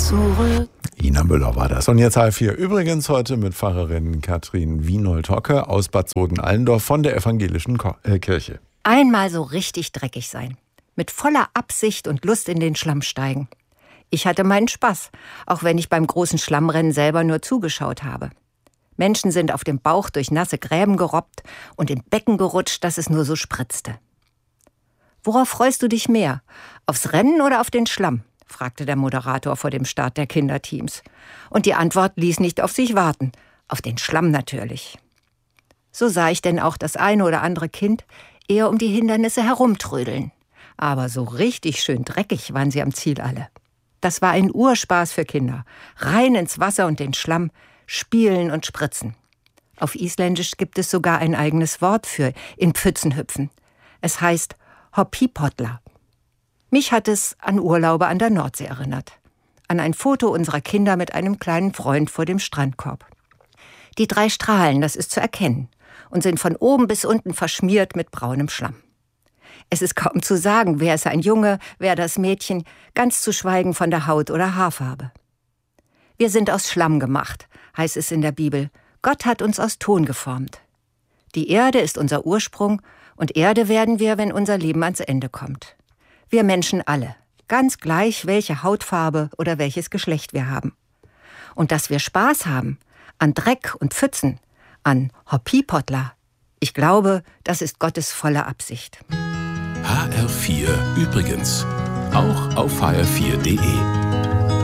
zurück. Ina Müller war das. Und jetzt H4. Übrigens heute mit Pfarrerin Katrin Wienold-Hocke aus Bad Soden-Allendorf von der evangelischen Kirche. Einmal so richtig dreckig sein. Mit voller Absicht und Lust in den Schlamm steigen. Ich hatte meinen Spaß, auch wenn ich beim großen Schlammrennen selber nur zugeschaut habe. Menschen sind auf dem Bauch durch nasse Gräben gerobbt und in Becken gerutscht, dass es nur so spritzte. »Worauf freust du dich mehr? Aufs Rennen oder auf den Schlamm?« fragte der Moderator vor dem Start der Kinderteams. Und die Antwort ließ nicht auf sich warten. Auf den Schlamm natürlich. So sah ich denn auch das eine oder andere Kind eher um die Hindernisse herumtrödeln. Aber so richtig schön dreckig waren sie am Ziel alle. Das war ein Urspaß für Kinder. Rein ins Wasser und den Schlamm, spielen und spritzen. Auf Isländisch gibt es sogar ein eigenes Wort für in Pfützen hüpfen. Es heißt Hoppipotla. Mich hat es an Urlaube an der Nordsee erinnert. An ein Foto unserer Kinder mit einem kleinen Freund vor dem Strandkorb. Die 3 strahlen, das ist zu erkennen, und sind von oben bis unten verschmiert mit braunem Schlamm. Es ist kaum zu sagen, wer ist ein Junge, wer das Mädchen, ganz zu schweigen von der Haut oder Haarfarbe. Wir sind aus Schlamm gemacht, heißt es in der Bibel. Gott hat uns aus Ton geformt. Die Erde ist unser Ursprung und Erde werden wir, wenn unser Leben ans Ende kommt. Wir Menschen alle, ganz gleich, welche Hautfarbe oder welches Geschlecht wir haben. Und dass wir Spaß haben an Dreck und Pfützen, an Hoppipotla, ich glaube, das ist Gottes volle Absicht. HR4 übrigens, auch auf hr4.de.